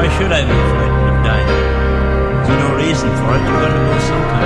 Why should I be frightened of dying? There's no reason for it. You've got to go sometime.